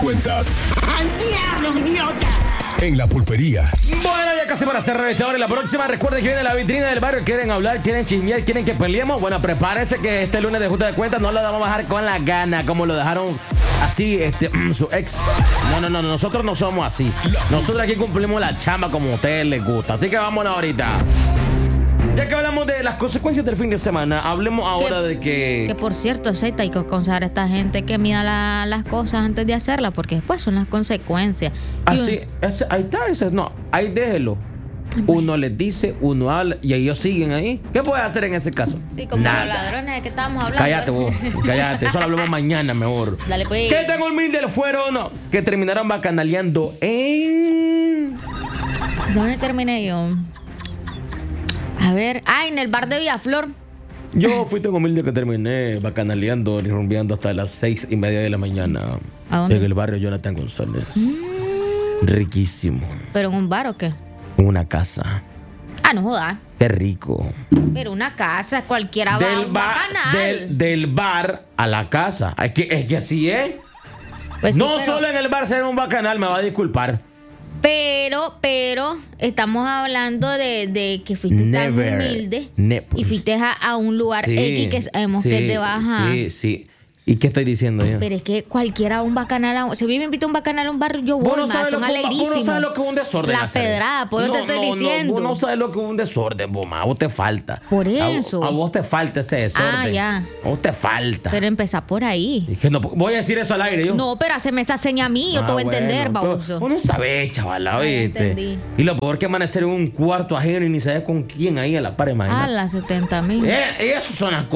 Cuentas. ¡Al diablo, idiota! En la pulpería. Bueno, ya casi para cerrar esta hora. La próxima, recuerden que viene la vitrina del barrio. Quieren hablar, quieren chismear, quieren que peleemos. Bueno, prepárense que este lunes de Junta de Cuentas no lo vamos a bajar con la gana, como lo dejaron así su ex. No, nosotros no somos así. Nosotros aquí cumplimos la chamba como a ustedes les gusta. Así que vámonos ahorita. Ya que hablamos de las consecuencias del fin de semana, hablemos ahora de que... Que por cierto, Zeita, hay que aconsejar a esta gente que mida las cosas antes de hacerlas, porque después son las consecuencias. Así, ahí está ese. No, ahí déjelo. Uno les dice, uno habla y ellos siguen ahí. ¿Qué puedes hacer en ese caso? Sí, como nada. los ladrones de que estábamos hablando. Cállate vos, cállate. Eso lo hablamos mañana mejor. Dale, pues. ¿Qué tan humildes fueron que terminaron bacanaleando en... ¿Dónde terminé yo? A ver, en el bar de Villaflor. Yo fui tan humilde que terminé bacanaleando y rumbeando hasta las 6:30 de la mañana. ¿A dónde? En el barrio Jonathan González. Riquísimo. ¿Pero en un bar o qué? En una casa. No jodas. Qué rico. Pero una casa, cualquiera va a un bacanal. Del bar a la casa. Es que así es. Pues sí, no pero, solo en el bar ser un bacanal, me va a disculpar. Pero estamos hablando de que fuiste tan humilde y fuiste a un lugar X que sabemos que te baja. Sí. ¿Y qué estoy diciendo yo? Pero es que cualquiera un bacanal, si a mí me invita a un bacanal a un bar, yo voy, Vos no sabes lo que es un desorden. La pedrada, por eso te estoy diciendo. Vos no sabes lo que es un desorden, vos, a vos te falta. Por eso. A vos te falta ese desorden. Ya. A vos te falta. Pero empezá por ahí. Es que no, voy a decir eso al aire yo. No, pero haceme esta seña a mí, yo te voy a entender, baboso. Vos no sabés, chaval, ¿oíste? Entendí. Y lo peor que amanecer en un cuarto ajeno y ni sabes con quién ahí a la par, imagínate. A las 70,000. Eso son las cosas.